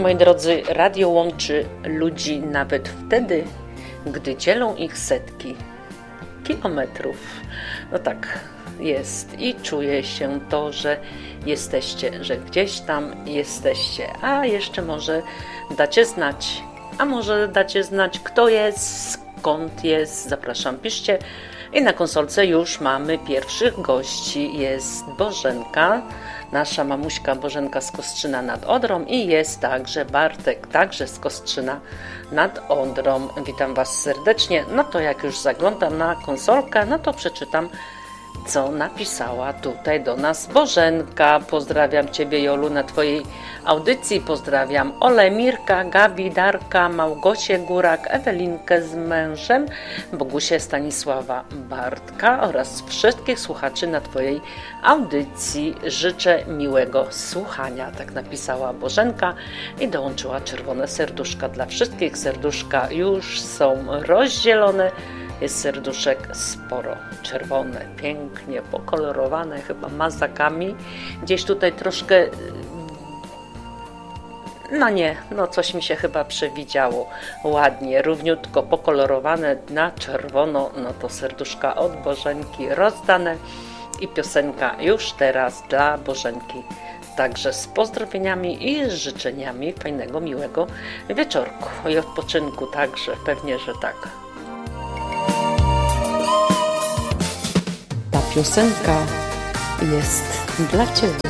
moi drodzy, radio łączy ludzi nawet wtedy, gdy dzielą ich setki kilometrów. No tak jest i czuje się to, że jesteście, że gdzieś tam jesteście, a jeszcze może dacie znać, kto jest, skąd jest. Zapraszam, piszcie. I na konsolce już mamy pierwszych gości. Jest Bożenka, nasza mamuśka Bożenka z Kostrzyna nad Odrą i jest także Bartek, także z Kostrzyna nad Odrą. Witam Was serdecznie. No to jak już zaglądam na konsolkę, no to przeczytam, co napisała tutaj do nas Bożenka. Pozdrawiam Ciebie, Jolu, na Twojej audycji. Pozdrawiam Ole, Mirka, Gabi, Darka, Małgosię Górak, Ewelinkę z mężem, Bogusię, Stanisława, Bartka oraz wszystkich słuchaczy na Twojej audycji. Życzę miłego słuchania. Tak napisała Bożenka i dołączyła czerwone serduszka dla wszystkich. Serduszka już są rozdzielone. Jest serduszek sporo, czerwone, pięknie pokolorowane, chyba mazakami. Gdzieś tutaj troszkę, coś mi się chyba przewidziało. Ładnie, równiutko pokolorowane na czerwono, no to serduszka od Bożenki rozdane i piosenka już teraz dla Bożenki. Także z pozdrowieniami i z życzeniami fajnego, miłego wieczorku i odpoczynku także, pewnie, że tak. Ta piosenka jest dla Ciebie.